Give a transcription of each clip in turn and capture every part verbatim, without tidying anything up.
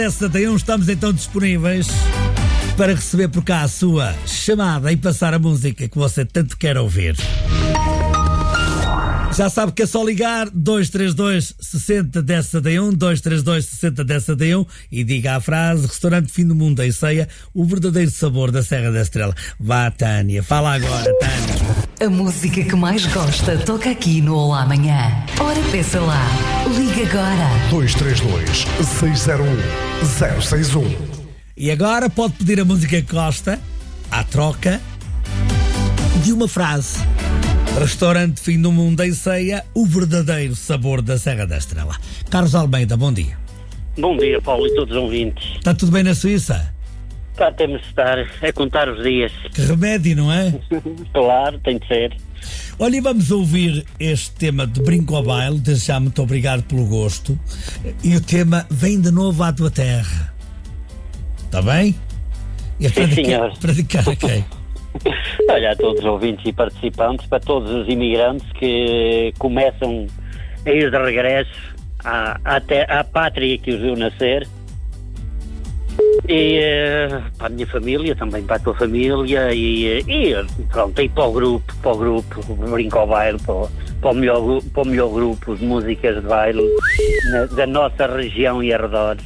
sessenta e um, estamos então disponíveis para receber por cá a sua chamada e passar a música que você tanto quer ouvir. Já sabe que é só ligar dois três dois, sessenta, dez, sessenta e um, dois três dois, sessenta, dez, sessenta e um e diga a frase: restaurante Fim do Mundo em Ceia, o verdadeiro sabor da Serra da Estrela. Vá, Tânia, fala agora, Tânia. A música que mais gosta toca aqui no Olá Amanhã. Ora, peça lá, liga agora. dois três dois, seis zero um, zero seis um. E agora pode pedir a música que gosta, à troca de uma frase. Restaurante Fim do Mundo em Ceia, o verdadeiro sabor da Serra da Estrela. Carlos Almeida, bom dia. Bom dia, Paulo, e todos os ouvintes. Está tudo bem na Suíça? Cá temos de estar, é contar os dias. Que remédio, não é? Claro, tem de ser. Olha, e vamos ouvir este tema de Brinco ao Baile, desde já muito obrigado pelo gosto. E o tema Vem de Novo à Tua Terra. Está bem? E é para, Sim, dedicar, senhor. para dedicar a quem? Olha, a todos os ouvintes e participantes, para todos os imigrantes que começam a ir de regresso à, à, te- à pátria que os viu nascer. E eh, para a minha família, também para a tua família e, e pronto, e para o grupo, para o grupo, Brinco ao Baile, para o, para o, melhor, gru- para o melhor grupo de músicas de baile na- da nossa região e arredores.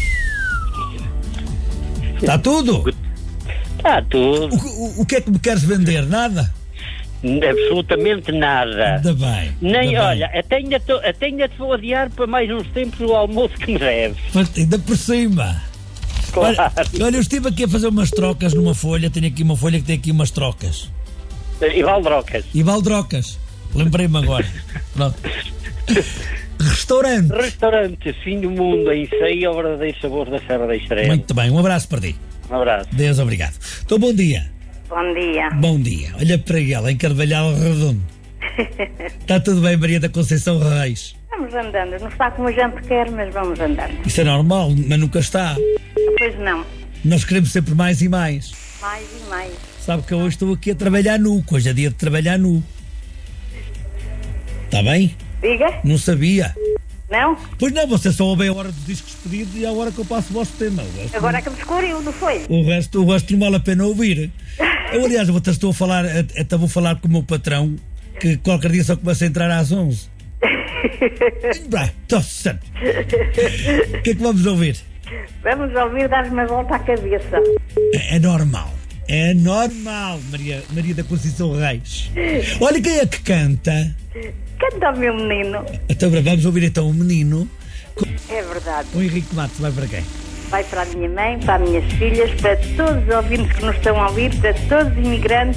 Está tudo? Está tudo, O, o, o que é que me queres vender? Nada? absolutamente nada. Ainda bem. Nem, ainda bem. olha, até ainda, tô, até ainda te vou adiar para mais uns tempos o almoço que me deves. Mas ainda por cima. Claro. Olha, olha, eu estive aqui a fazer umas trocas numa folha. Tenho aqui uma folha que tem aqui umas trocas. E Valdrocas. E baldrocas. Lembrei-me agora. Pronto. Restaurante. Restaurante Fim do Mundo em Ceia, o verdadeiro sabor da Serra da Estrela. Muito bem, um abraço para ti. Um abraço. Deus, obrigado. Então, bom dia. Bom dia. Bom dia. Olha para ela, em Carvalhal Redondo. Está tudo bem, Maria da Conceição Reis? Vamos andando. Não está como a gente quer, mas vamos andando. Isso é normal, mas nunca está. Pois não. Nós queremos sempre mais e mais. Mais e mais. Sabe que eu hoje estou aqui a trabalhar nu, que hoje é dia de trabalhar nu. Está bem? Diga? Não sabia. Não? Pois não, você só ouve a hora dos discos pedidos e a hora que eu passo o vosso tema. O resto, Agora é que me descobriu, não foi? o resto, o resto não vale a pena ouvir. Eu, aliás, eu até estou a falar, até vou falar com o meu patrão, que qualquer dia só começa a entrar às onze. Bem, estou certo. O que é que vamos ouvir? Vamos ouvir dar-me uma volta à cabeça. É, é normal. É normal, Maria, Maria da Conceição Reis. Olha quem é que canta. Canta o meu menino. Então, vamos ouvir então o menino. É verdade. O Henrique Matos vai para quem? Vai para a minha mãe, para as minhas filhas, para todos os ouvintes que nos estão a ouvir, para todos os imigrantes.